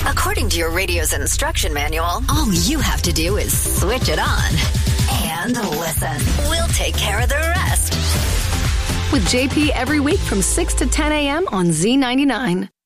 According to your radio's instruction manual, all you have to do is switch it on and listen. We'll take care of the rest. With JP every week from 6 to 10 a.m. on Z99.